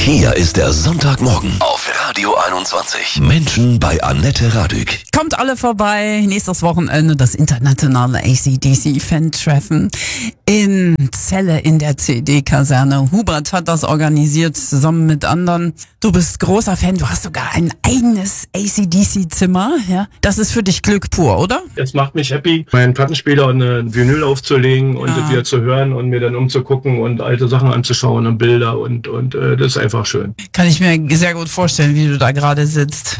Hier ist der Sonntagmorgen auf Radio 21. Menschen bei Annette Radück. Kommt alle vorbei. Nächstes Wochenende das internationale AC/DC-Fan-Treffen in Celle in der CD-Kaserne. Hubert hat das organisiert zusammen mit anderen. Du bist großer Fan. Du hast sogar ein eigenes AC/DC-Zimmer. Ja? Das ist für dich Glück pur, oder? Es macht mich happy, meinen Plattenspieler und ein Vinyl aufzulegen und das wieder zu hören und mir dann umzugucken und alte Sachen anzuschauen und Bilder und das ist einfach schön. Kann ich mir sehr gut vorstellen, wie du da gerade sitzt.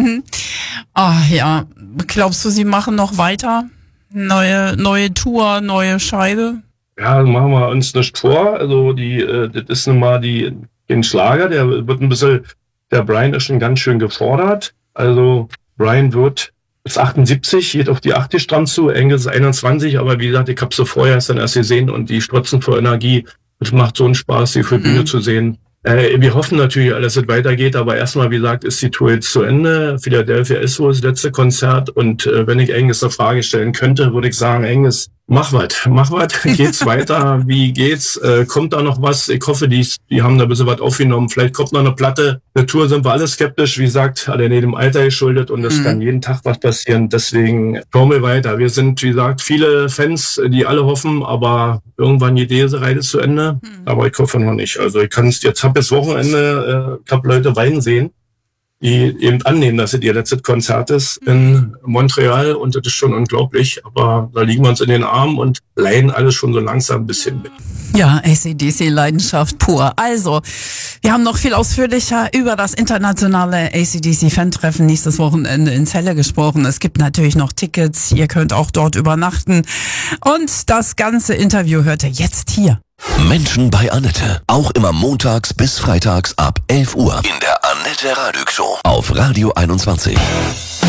Ach ja, glaubst du, sie machen noch weiter? Neue Tour, neue Scheibe? Ja, machen wir uns nicht vor. Also das ist nun mal den Schlager, der wird ein bisschen, der Brian ist schon ganz schön gefordert. Also Brian ist 78, geht auf die 80 dran zu, Angus ist 21, aber wie gesagt, ich habe so vorher dann erst gesehen und die strotzen vor Energie. Es macht so einen Spaß, die für Bühne zu sehen. Wir hoffen natürlich, dass es weitergeht, aber erstmal, wie gesagt, ist die Tour jetzt zu Ende. Philadelphia ist wohl das letzte Konzert und wenn ich Angus eine Frage stellen könnte, würde ich sagen, Angus, mach was, geht's weiter, wie geht's, kommt da noch was? Ich hoffe, die haben da ein bisschen was aufgenommen, vielleicht kommt noch eine Platte. Eine Tour sind wir alle skeptisch, wie gesagt, alle dem Alter geschuldet und es kann jeden Tag was passieren, deswegen schauen wir weiter. Wir sind, wie gesagt, viele Fans, die alle hoffen, aber irgendwann geht diese Reise zu Ende, aber ich hoffe noch nicht. Also ich kann es jetzt, habe das Wochenende, ich habe Leute weinen sehen, die eben annehmen, dass es ihr letztes Konzert ist in Montreal und das ist schon unglaublich, aber da liegen wir uns in den Armen und leiden alles schon so langsam ein bisschen mit. Ja, AC/DC-Leidenschaft pur. Also, wir haben noch viel ausführlicher über das internationale AC/DC-Fan-Treffen nächstes Wochenende in Celle gesprochen. Es gibt natürlich noch Tickets, ihr könnt auch dort übernachten und das ganze Interview hört ihr jetzt hier. Menschen bei Annette. Auch immer montags bis freitags ab 11 Uhr in der Annette Radück Show auf Radio 21.